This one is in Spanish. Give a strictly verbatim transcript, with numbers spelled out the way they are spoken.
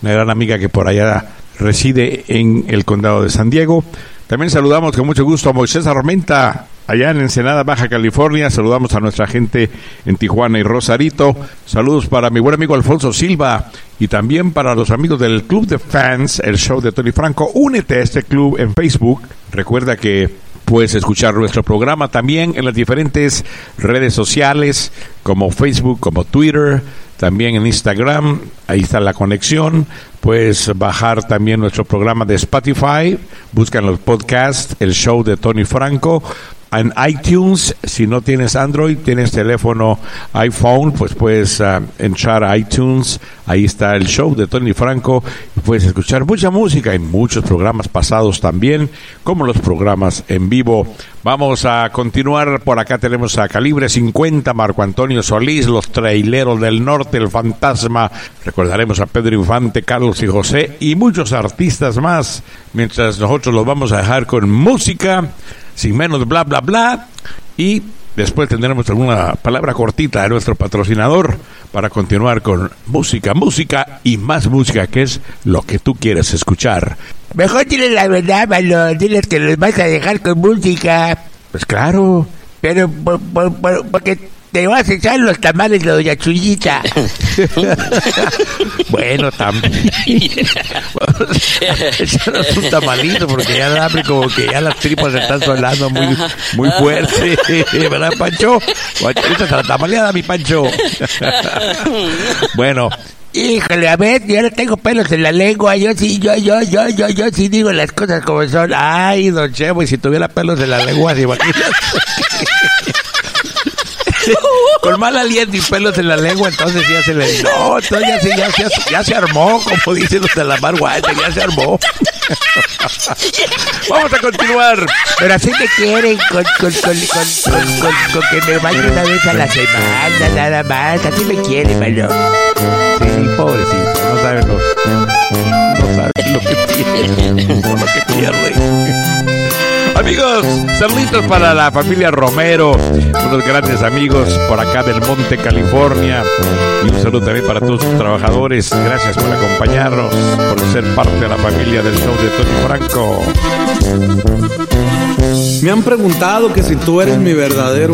una gran amiga que por allá reside en el condado de San Diego. También saludamos con mucho gusto a Moisés Armenta, allá en Ensenada, Baja California. Saludamos a nuestra gente en Tijuana y Rosarito. Saludos para mi buen amigo Alfonso Silva y también para los amigos del Club de Fans, el show de Tony Franco. Únete a este club en Facebook. Recuerda que puedes escuchar nuestro programa también en las diferentes redes sociales como Facebook, como Twitter, también en Instagram. Ahí está la conexión. Puedes bajar también nuestro programa de Spotify. Buscan los podcasts, el show de Tony Franco. En iTunes, si no tienes Android, tienes teléfono iPhone, pues puedes uh, entrar a iTunes. Ahí está el show de Tony Franco y puedes escuchar mucha música y muchos programas pasados también, como los programas en vivo. Vamos a continuar. Por acá tenemos a Calibre cincuenta, Marco Antonio Solís, Los Traileros del Norte, El Fantasma. Recordaremos a Pedro Infante, Carlos y José y muchos artistas más. Mientras nosotros los vamos a dejar con música, sin menos bla bla bla, y después tendremos alguna palabra cortita de nuestro patrocinador para continuar con música, música y más música, que es lo que tú quieres escuchar. Mejor diles la verdad, Malo, diles que los vas a dejar con música. Pues claro. Pero por, por, por, porque te vas a echar los tamales de Doña Chuyita. Bueno, también. Echarnos un tamalito porque ya da hambre, como que ya las tripas están sonando muy, muy fuerte. ¿Verdad, Pancho? Échate la tamaleada, mi Pancho. Bueno. Híjole, a ver, yo no tengo pelos en la lengua. Yo sí, yo, yo, yo, yo, yo sí digo las cosas como son. Ay, don Chevo, y si tuviera pelos en la lengua, ¿se imaginas? Con mal aliento y pelos en la lengua, entonces ya se le... No, entonces ya se, ya, ya, ya se armó, como dicen los de la Mar Guante, ya se armó. Vamos a continuar. Pero así me quieren, con, con, con, con, con, con, con que me vaya una vez a la semana, nada más. Así me quieren, mano. Sí, pobrecito, no saben lo, no saben lo que tienen, o lo que pierden. Amigos, saluditos para la familia Romero, unos grandes amigos por acá del Monte, California. Y un saludo también para todos sus trabajadores. Gracias por acompañarnos, por ser parte de la familia del show de Tony Franco. Me han preguntado que si tú eres mi verdadero